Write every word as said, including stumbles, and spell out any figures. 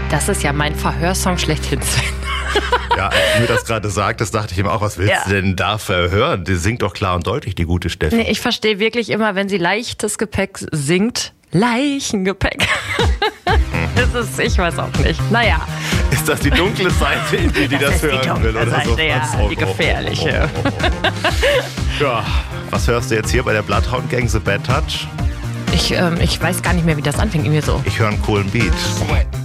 Das ist ja mein Verhörsong schlechthin. Ja, als du mir das gerade sagtest, dachte ich immer auch, was willst ja. du denn da verhören? Die singt doch klar und deutlich, die gute Steffi. Nee, ich verstehe wirklich immer, wenn sie leichtes Gepäck singt, Leichengepäck. Das ist, ich weiß auch nicht. Naja. Ist das die dunkle Seite, in die die das, das hören will? Oder Seite, so? Ja, oh, die gefährliche. Oh, oh, oh, oh. Ja, was hörst du jetzt hier bei der Bloodhound Gang, The Bad Touch? Ich, ähm, ich weiß gar nicht mehr, wie das anfängt. Irgendwie so. Ich höre einen coolen Beat.